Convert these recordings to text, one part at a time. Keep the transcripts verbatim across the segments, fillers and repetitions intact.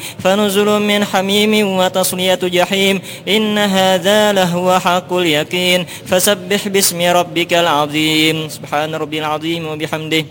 فنزل من حميم وتصلية جحيم إن هذا لهو حق اليقين فسبح باسم ربك العظيم سبحان ربي العظيم وبحمده.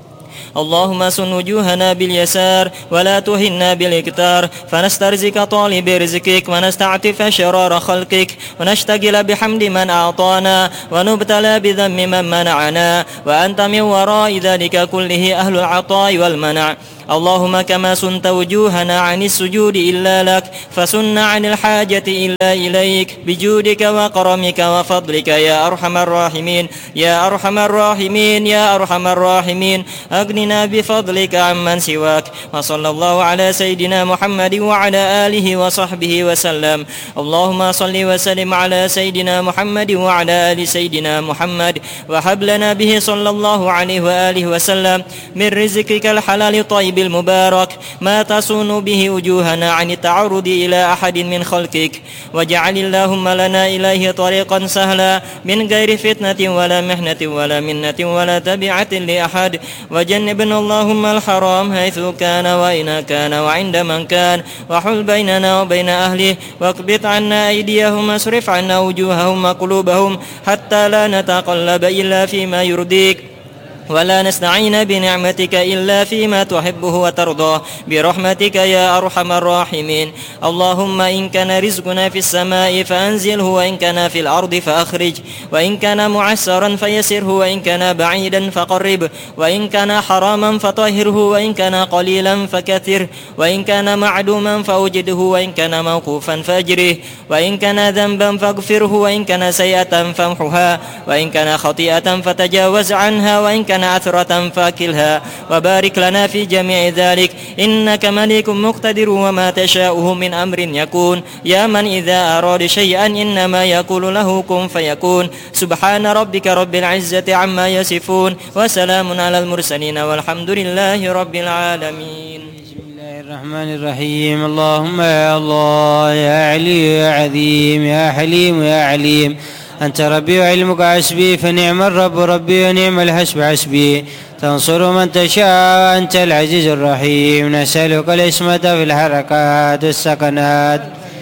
اللهم سن وجوهنا باليسار ولا تهنا بالإكتار فنسترزق طالب رزقك ونستعطف شرار خلقك ونشتغل بحمد من أعطانا ونبتلى بذم من منعنا وأنت من وراء ذلك كله أهل العطاء والمنع. اللهم كما سنت وجوهنا عن السجود إلا لك فسن عن الحاجة إلا إليك بجودك وكرمك وفضلك يا أرحم الراحمين يا أرحم الراحمين يا أرحم الراحمين. أغننا بفضلك عمن سواك. وصلى الله على سيدنا محمد وعلى آله وصحبه وسلم. اللهم صل وسلم على سيدنا محمد وعلى آل سيدنا محمد وهب لنا به صلى الله عليه وآله وسلم من رزقك الحلال الطيب المبارك ما تصون به وجوهنا عن التعرض إلى أحد من خلقك واجعل اللهم لنا إليه طريقا سهلا من غير فتنة ولا محنة ولا منة ولا تبعة لأحد. وجنبنا اللهم الحرام حيث كان وإن كان وعند من كان وحل بيننا وبين أهله واكبت عنا أيديهم واصرف عنا وجوههم وقلوبهم حتى لا نتقلب إلا فيما يرضيك ولا نستعين بنعمتك إلا فيما تحبه وترضاه برحمتك يا أرحم الراحمين. اللهم إن كان رزقنا في السماء فأنزله وإن كان في الأرض فأخرج وإن كان معسرا فيسره وإن كان بعيدا فقرب وإن كان حراما فطهره وإن كان قليلا فكثر وإن كان معدوما فأوجده وإن كان موقوفا فأجره وإن كان ذنبا فاغفره وإن كان سيئة فامحها وإن كان خطيئة فتجاوز عنها وإن كان عثرة فاكلها وبارك لنا في جميع ذلك إنك ملك مقتدر وما تشاءه من أمر يكون يا من إذا أراد شيئا إنما يقول له كن فيكون. سبحان ربك رب العزة عما يصفون وسلام على المرسلين والحمد لله رب العالمين. بسم الله الرحمن الرحيم. اللهم يا الله يا علي يا عظيم يا حليم يا عليم أنت ربي وعلمك حسبي فنعم الرب ربي ونعم الحسب حسبي تنصر من تشاء أنت العزيز الرحيم. نسألك العصمة في الحركات والسكنات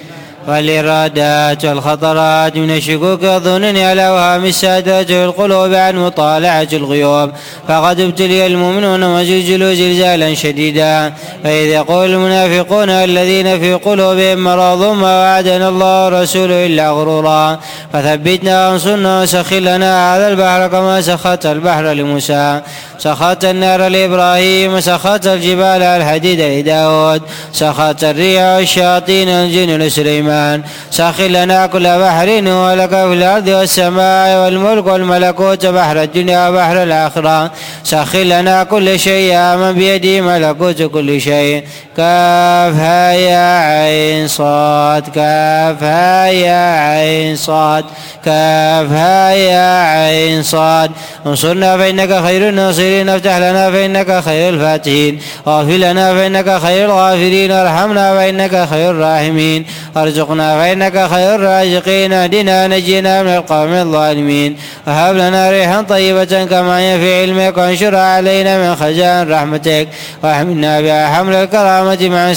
والإرادات والخطرات من الشكوك والظنون على وهام السادات والقلوب عن مطالعة الغيوب فقد ابتلي المؤمنون وزلزلوا زلزالا شديدا. فإذ يقول المنافقون الذين في قلوبهم مرض ما وعدنا الله ورسوله إلا غرورا فثبتنا وانصرنا وسخر لنا هذا البحر كما سخرت البحر لموسى سخرت النار لإبراهيم وسخرت الجبال الحديد لداود سخرت الريح والشياطين الجن لسليمان سخر لنا كل بحر ولك في الأرض والسماء والملك والملكوت بحر الدنيا وبحر الآخرة سخر لنا كل شيء يا من بيده ملكوت كل شيء. كافها يا عين صاد كافها يا عين صاد كافها يا عين صاد. انصرنا فإنك خير الناصرين افتح لنا فإنك خير الفاتحين واغفر لنا فإنك خير الغافرين ارحمنا فإنك خير الراحمين ارزقنا فإنك خير الرازقين اهدنا نجينا من القوم الظالمين وهب لنا ريحا طيبة كما في علمك وانشرها علينا من خزائن رحمتك واحملنا بها حمل الكرامة مع